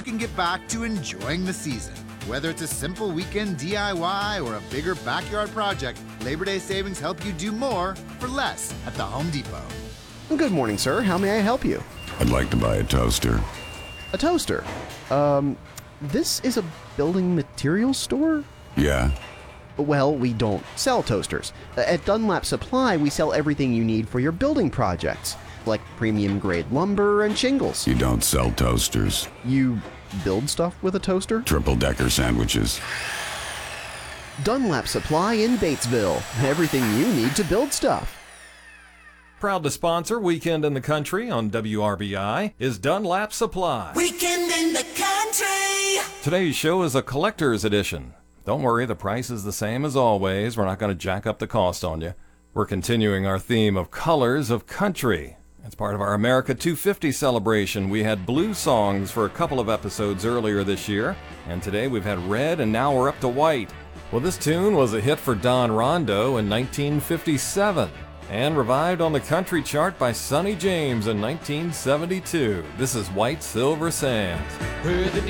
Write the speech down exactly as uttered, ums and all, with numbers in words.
you can get back to enjoying the season. Whether it's a simple weekend D I Y or a bigger backyard project, Labor Day savings help you do more for less at the Home Depot. Good morning, sir. How may I help you? I'd like to buy a toaster. A toaster? Um, this is a building materials store? Yeah. Well, we don't sell toasters. At Dunlap Supply, we sell everything you need for your building projects, like premium grade lumber and shingles. You don't sell toasters. You build stuff with a toaster? Triple-decker sandwiches. Dunlap Supply in Batesville. Everything you need to build stuff. Proud to sponsor Weekend in the Country on W R B I is Dunlap Supply. Weekend in the Country! Today's show is a collector's edition. Don't worry, the price is the same as always. We're not going to jack up the cost on you. We're continuing our theme of colors of country. As part of our America two fifty celebration, we had blue songs for a couple of episodes earlier this year, and today we've had red and now we're up to white. Well, this tune was a hit for Don Rondo in nineteen fifty-seven and revived on the country chart by Sonny James in nineteen seventy-two. This is White Silver Sands. Where the